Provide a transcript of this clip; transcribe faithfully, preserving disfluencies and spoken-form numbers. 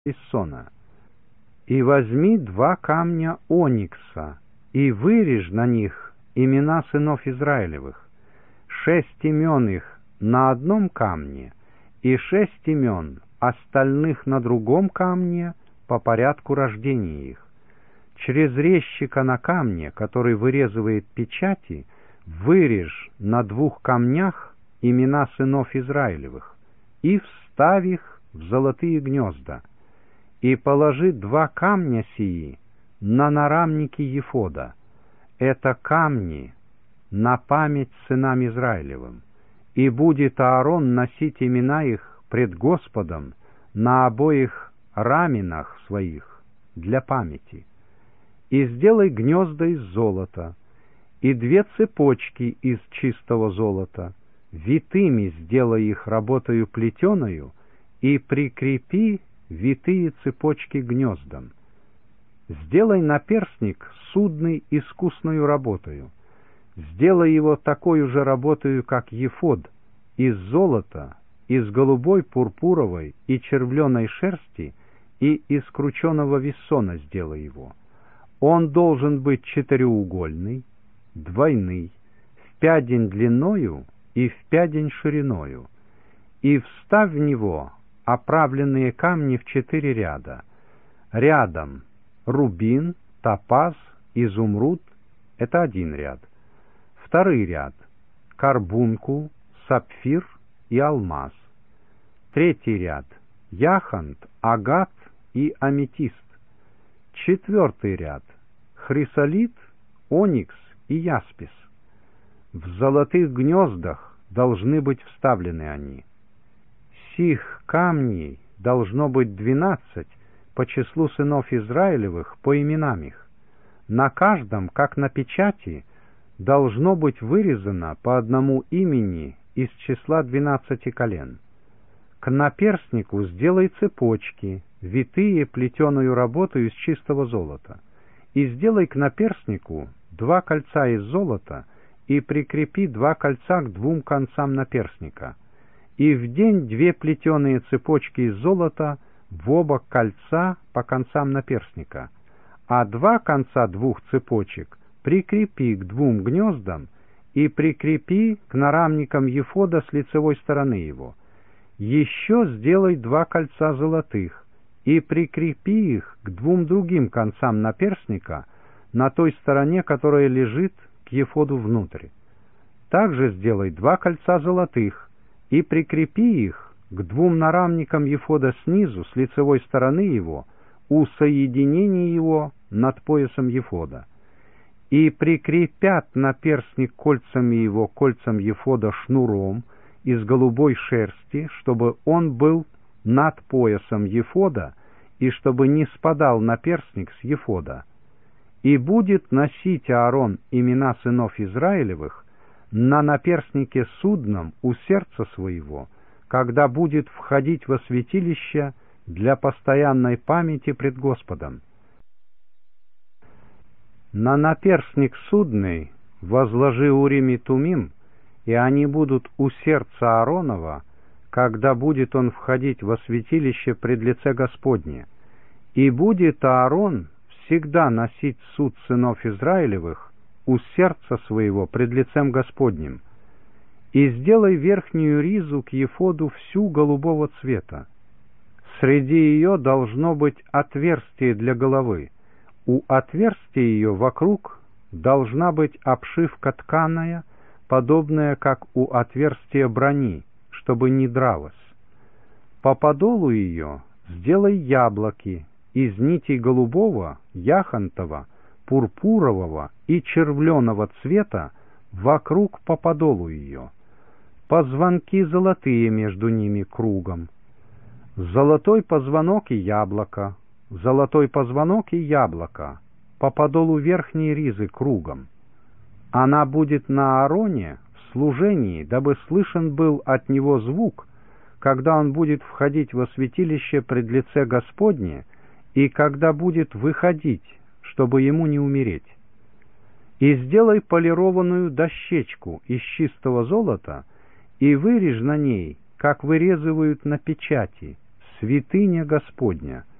виссона. И возьми два камня оникса, и вырежь на них имена сынов Израилевых, шесть имен их на одном камне, и шесть имен остальных на другом камне по порядку рождения их. Через резчика на камне, который вырезывает печати, вырежь на двух камнях имена сынов Израилевых, и вставь их в золотые гнезда, и положи два камня сии на нарамники ефода. Это камни на память сынам Израилевым, и будет Аарон носить имена их пред Господом на обоих раменах своих для памяти. И сделай гнезда из золота, и две цепочки из чистого золота, витыми сделай их работою плетеною, и прикрепи витые цепочки к гнездам. Сделай наперстник судный искусною работою, сделай его такой же работою, как ефод, из золота, из голубой, пурпуровой и червленой шерсти, и из крученого виссона сделай его. Он должен быть четыреугольный, двойный, в пядень длиною и в пядень шириною, и вставь в него оправленные камни в четыре ряда. Рядом рубин, топаз, изумруд — это один ряд. Второй ряд — карбункул, сапфир и алмаз. Третий ряд — яхонт, агат и аметист. Четвертый ряд — хрисолит, оникс и яспис. В золотых гнездах должны быть вставлены они. Сих камней должно быть двенадцать по числу сынов Израилевых по именам их. На каждом, как на печати, должно быть вырезано по одному имени из числа двенадцати колен. К наперстнику сделай цепочки, витые плетеную работу из чистого золота, и сделай к наперстнику два кольца из золота, и прикрепи два кольца к двум концам наперстника, и вдень две плетеные цепочки из золота в оба кольца по концам наперстника, а два конца двух цепочек прикрепи к двум гнездам и прикрепи к нарамникам ефода с лицевой стороны его. Еще сделай два кольца золотых и прикрепи их к двум другим концам наперстника на той стороне, которая лежит к ефоду внутрь. Также сделай два кольца золотых и прикрепи их к двум нарамникам ефода снизу с лицевой стороны его у соединения его над поясом ефода. И прикрепят наперстник кольцами его кольцам ефода шнуром из голубой шерсти, чтобы он был над поясом ефода, и чтобы не спадал наперстник с ефода. И будет носить Аарон имена сынов Израилевых на наперстнике судном у сердца своего, когда будет входить во святилище для постоянной памяти пред Господом. На наперстник судный возложи Урим и Тумим, и они будут у сердца Ааронова, когда будет он входить во святилище пред лице Господне. И будет Аарон всегда носить суд сынов Израилевых у сердца своего пред лицем Господним. И сделай верхнюю ризу к ефоду всю голубого цвета. Среди ее должно быть отверстие для головы. У отверстия ее вокруг должна быть обшивка тканая, подобная как у отверстия брони, чтобы не дралась. По подолу ее сделай яблоки из нитей голубого, яхонтового, пурпурового и червленого цвета вокруг по подолу ее. Позвонки золотые между ними кругом. Золотой позвонок и яблоко, золотой позвонок и яблоко, по подолу верхней ризы кругом. Она будет на Аароне в служении, дабы слышен был от него звук, когда он будет входить во святилище пред лице Господне, и когда будет выходить, чтобы ему не умереть. И сделай полированную дощечку из чистого золота, и вырежь на ней, как вырезывают на печати, святыня Господня,